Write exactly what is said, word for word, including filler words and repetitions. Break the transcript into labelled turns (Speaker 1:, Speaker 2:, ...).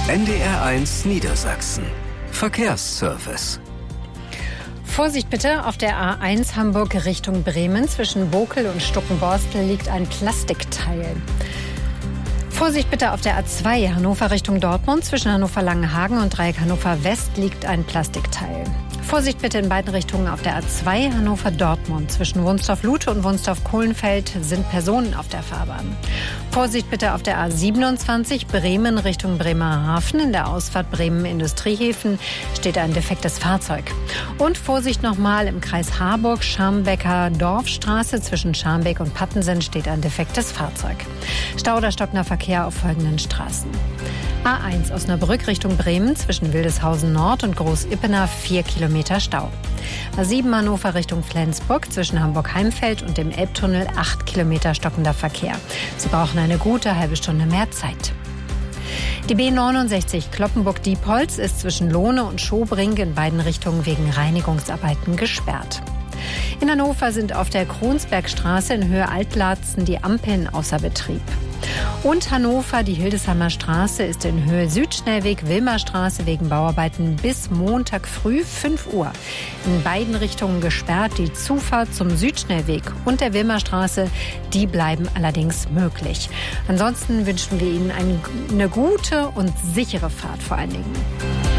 Speaker 1: N D R eins Niedersachsen. Verkehrsservice.
Speaker 2: Vorsicht bitte, auf der A eins Hamburg Richtung Bremen zwischen Bokel und Stuckenborstel liegt ein Plastikteil. Vorsicht bitte auf der A zwei Hannover Richtung Dortmund zwischen Hannover-Langenhagen und Dreieck Hannover West liegt ein Plastikteil. Vorsicht bitte in beiden Richtungen auf der A zwei Hannover-Dortmund. Zwischen Wunstorf-Lute und Wunstorf-Kohlenfeld sind Personen auf der Fahrbahn. Vorsicht bitte auf der A siebenundzwanzig Bremen Richtung Bremerhaven. In der Ausfahrt Bremen-Industriehäfen steht ein defektes Fahrzeug. Und Vorsicht nochmal im Kreis Harburg, Scharmbecker Dorfstraße. Zwischen Scharmbeck und Pattensen steht ein defektes Fahrzeug. Stau oder stockender Verkehr auf folgenden Straßen. A eins Osnabrück Richtung Bremen zwischen Wildeshausen Nord und Groß-Ippener vier Kilometer Stau. A sieben Hannover Richtung Flensburg zwischen Hamburg-Heimfeld und dem Elbtunnel acht Kilometer stockender Verkehr. Sie brauchen eine gute halbe Stunde mehr Zeit. Die B neunundsechzig Cloppenburg-Diepholz ist zwischen Lohne und Schobrink in beiden Richtungen wegen Reinigungsarbeiten gesperrt. In Hannover sind auf der Kronsbergstraße in Höhe Altlatzen die Ampeln außer Betrieb. Und Hannover, die Hildesheimer Straße ist in Höhe Südschnellweg Wilmerstraße wegen Bauarbeiten bis Montag früh fünf Uhr. In beiden Richtungen gesperrt. Die Zufahrt zum Südschnellweg und der Wilmerstraße, die bleiben allerdings möglich. Ansonsten wünschen wir Ihnen eine gute und sichere Fahrt vor allen Dingen.